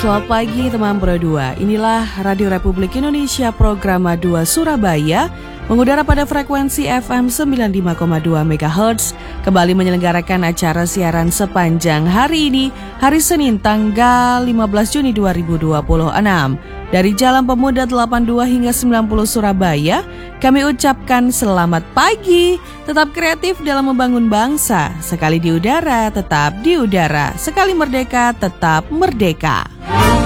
Selamat pagi teman Pro 2. Inilah Radio Republik Indonesia program 2 Surabaya mengudara pada frekuensi FM 95,2 MHz kembali menyelenggarakan acara siaran sepanjang hari ini, hari Senin tanggal 15 Juni 2026. Dari Jalan Pemuda 82 hingga 90 Surabaya, kami ucapkan selamat pagi. Tetap kreatif dalam membangun bangsa. Sekali di udara, tetap di udara. Sekali merdeka, tetap merdeka.